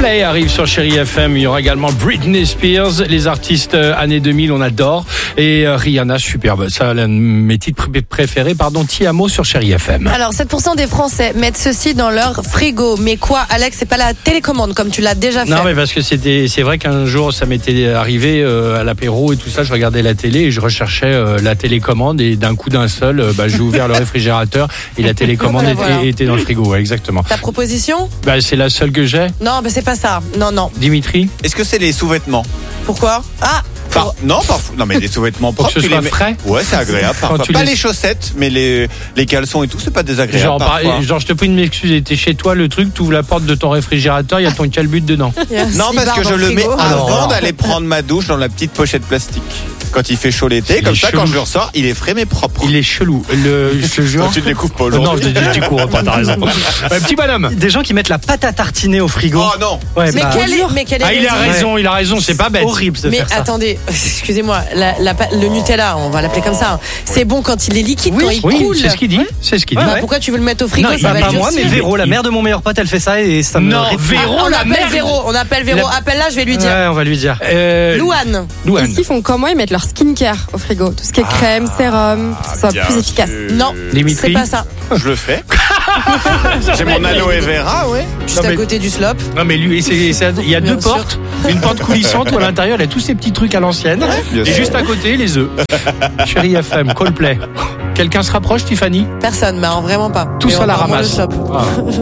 Coldplay arrive sur Chérie FM. Il y aura également Britney Spears, les artistes années 2000, on adore. Et Rihanna, superbe. Ça, l'un de mes titres préférés, Ti Amo sur Chérie FM. Alors, 7% des Français mettent ceci dans leur frigo. Mais quoi, Alex, c'est pas la télécommande comme tu l'as déjà fait. Non, mais parce que c'est vrai qu'un jour, ça m'était arrivé à l'apéro et tout ça. Je regardais la télé et je recherchais la télécommande et d'un coup d'un seul, j'ai ouvert le réfrigérateur et la télécommande était dans le frigo. Ouais, exactement. Ta proposition ? C'est la seule que j'ai. Non, c'est pas ça. Non. Dimitri ? Est-ce que c'est les sous-vêtements? Pourquoi ? Non, mais des sous-vêtements propres. Pour que ce soit frais. Ouais, c'est agréable. Parfois. Pas les chaussettes, mais les caleçons et tout, c'est pas désagréable. Genre, je te prie de m'excuser. T'es chez toi, le truc, tu ouvres la porte de ton réfrigérateur, il y a ton calbut dedans. Non, parce que je le mets avant d'aller prendre ma douche dans la petite pochette plastique. Quand il fait chaud l'été, comme ça, quand je le ressors, il est frais mais propre. Il est chelou. Je te jure. Quand tu ne les couvres pas aujourd'hui. Non, je te dis, tu cours pas, t'as raison. Petit bonhomme. Des gens qui mettent la pâte à tartiner au frigo. Oh non. Ouais, mais quel est il a raison, c'est pas bête. Horrible de faire ça. Mais attendez, excusez-moi, le Nutella, on va l'appeler comme ça. C'est bon quand il est liquide, quand il coule. C'est ce qu'il dit. Pourquoi tu veux le mettre au frigo? Non, Ça va pas être moi, mais Véro, la mère de mon meilleur pote, elle fait ça et ça me. Non, Véro, on appelle Véro. Appelle-la, je vais lui dire. Ouais, on va lui dire. Louane. Qu'est-ce qu'ils font? Comment ils mettent leur skincare au frigo? Tout ce qui est crème, sérum, que ce soit plus efficace. Non, Dimitri, c'est pas ça. Je le fais. J'ai mon aloe vera, ouais. Juste à côté du slop. Non, mais lui, il y a deux portes. Une porte coulissante où à l'intérieur, il y a tous ces petits trucs à l'ancienne. Et juste à côté, les œufs. Chérie FM, Coldplay. Quelqu'un se rapproche, Tiffany? Personne, vraiment pas. Tous à la ramasse. Le slop.